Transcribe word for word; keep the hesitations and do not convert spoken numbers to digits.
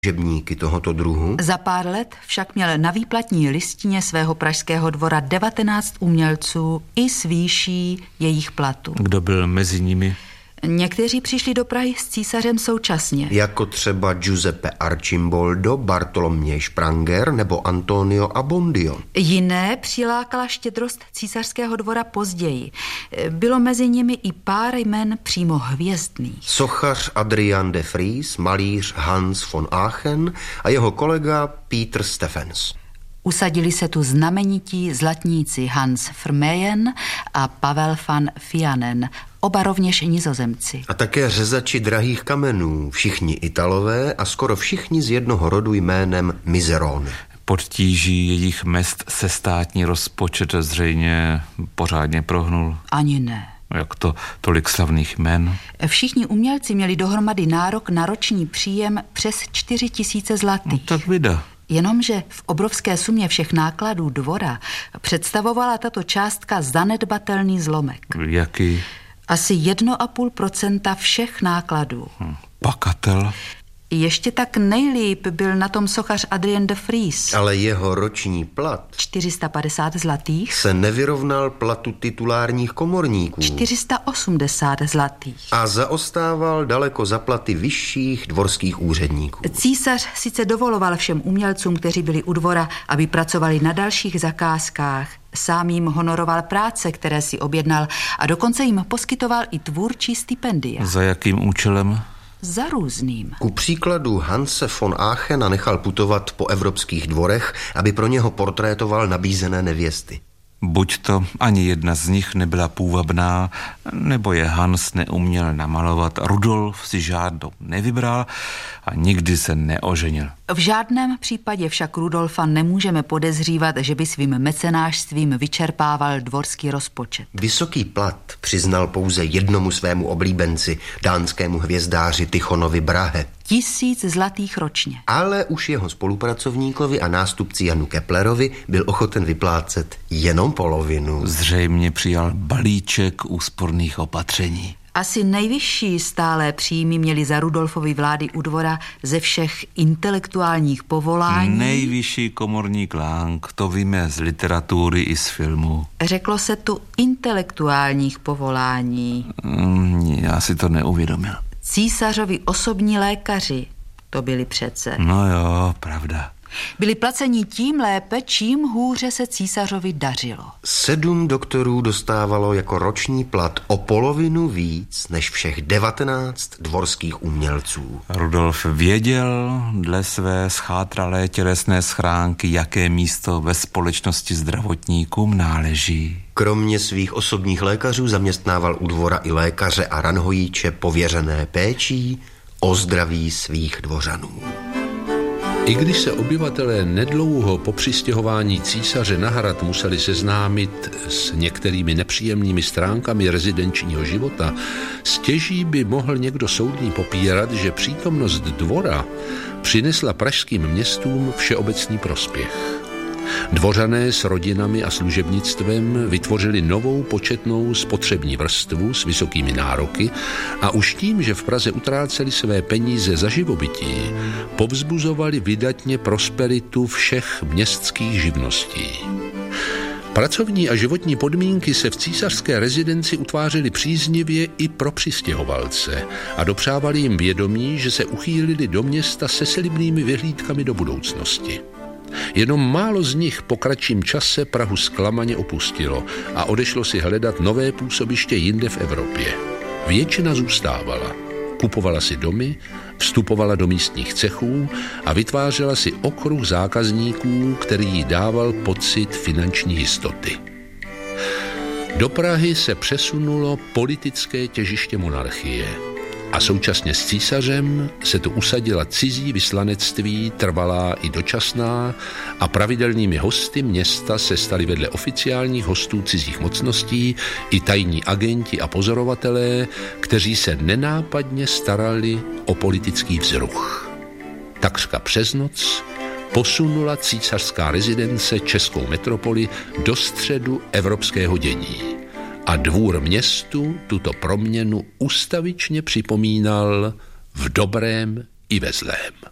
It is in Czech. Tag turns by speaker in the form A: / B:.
A: Žebníky tohoto druhu.
B: Za pár let však měl na výplatní listině svého pražského dvora devatenáct umělců i s výší jejich platu.
C: Kdo byl mezi nimi?
B: Někteří přišli do Prahy s císařem současně.
A: Jako třeba Giuseppe Arcimboldo, Bartoloměj Spranger nebo Antonio Abbondio.
B: Jiné přilákala štědrost císařského dvora později. Bylo mezi nimi i pár jmen přímo hvězdných.
A: Sochař Adrian de Vries, malíř Hans von Aachen a jeho kolega Peter Stephens.
B: Usadili se tu znamenití zlatníci Hans Vermeyen a Pavel van Vianen, oba rovněž Nizozemci.
A: A také řezači drahých kamenů, všichni Italové a skoro všichni z jednoho rodu jménem Miserone.
C: Pod tíží jejich mezd se státní rozpočet zřejmě pořádně prohnul.
B: Ani ne.
C: Jak to tolik slavných jmen?
B: Všichni umělci měli dohromady nárok na roční příjem přes čtyři tisíce zlatých.
C: No, tak vida.
B: Jenomže v obrovské sumě všech nákladů dvora představovala tato částka zanedbatelný zlomek.
C: Jaký?
B: Asi jedno a půl procenta všech nákladů.
C: Hm, pakatel.
B: Ještě tak nejlíp byl na tom sochař Adrien de Vries.
A: Ale jeho roční plat
B: čtyři sta padesát zlatých
A: se nevyrovnal platu titulárních komorníků.
B: čtyři sta osmdesát zlatých.
A: A zaostával daleko za platy vyšších dvorských úředníků.
B: Císař sice dovoloval všem umělcům, kteří byli u dvora, aby pracovali na dalších zakázkách, sám jim honoroval práce, které si objednal a dokonce jim poskytoval i tvůrčí stipendia.
C: Za jakým účelem?
B: Za různým.
A: Ku příkladu Hanse von Aachena nechal putovat po evropských dvorech, aby pro něho portrétoval nabízené nevěsty.
C: Buď to ani jedna z nich nebyla půvabná, nebo je Hans neuměl namalovat. Rudolf si žádnou nevybral a nikdy se neoženil.
B: V žádném případě však Rudolfa nemůžeme podezřívat, že by svým mecenášstvím vyčerpával dvorský rozpočet.
A: Vysoký plat přiznal pouze jednomu svému oblíbenci, dánskému hvězdáři Tychonovi Brahe.
B: Tisíc zlatých ročně.
A: Ale už jeho spolupracovníkovi a nástupci Janu Keplerovi byl ochoten vyplácet jenom polovinu.
C: Zřejmě přijal balíček úsporných opatření.
B: Asi nejvyšší stálé příjmy měli za Rudolfovy vlády u dvora ze všech intelektuálních povolání.
C: Nejvyšší komorní klánk, to víme z literatury i z filmu.
B: Řeklo se tu intelektuálních povolání.
C: Mm, já si to neuvědomil.
B: Císařovi osobní lékaři, to byli přece.
C: No jo, pravda.
B: Byli placeni tím lépe, čím hůře se císařovi dařilo.
A: Sedm doktorů dostávalo jako roční plat o polovinu víc než všech devatenáct dvorských umělců.
C: Rudolf věděl dle své schátralé tělesné schránky, jaké místo ve společnosti zdravotníkům náleží.
A: Kromě svých osobních lékařů zaměstnával u dvora i lékaře a ranhojíče pověřené péčí o zdraví svých dvořanů.
D: I když se obyvatelé nedlouho po přistěhování císaře na hrad museli seznámit s některými nepříjemnými stránkami rezidenčního života, stěží by mohl někdo soudný popírat, že přítomnost dvora přinesla pražským městům všeobecný prospěch. Dvořané s rodinami a služebnictvem vytvořili novou početnou spotřební vrstvu s vysokými nároky a už tím, že v Praze utráceli své peníze za živobytí, povzbuzovali vydatně prosperitu všech městských živností. Pracovní a životní podmínky se v císařské rezidenci utvářely příznivě i pro přistěhovalce a dopřávali jim vědomí, že se uchýlili do města se slibnými vyhlídkami do budoucnosti. Jenom málo z nich po kratším čase Prahu zklamaně opustilo a odešlo si hledat nové působiště jinde v Evropě. Většina zůstávala. Kupovala si domy, vstupovala do místních cechů a vytvářela si okruh zákazníků, který jí dával pocit finanční jistoty. Do Prahy se přesunulo politické těžiště monarchie a současně s císařem se tu usadila cizí vyslanectví, trvalá i dočasná, a pravidelnými hosty města se stali vedle oficiálních hostů cizích mocností i tajní agenti a pozorovatelé, kteří se nenápadně starali o politický vzruch. Takřka přes noc posunula císařská rezidence českou metropoli do středu evropského dění. A dvůr městu tuto proměnu ustavičně připomínal v dobrém i ve zlém.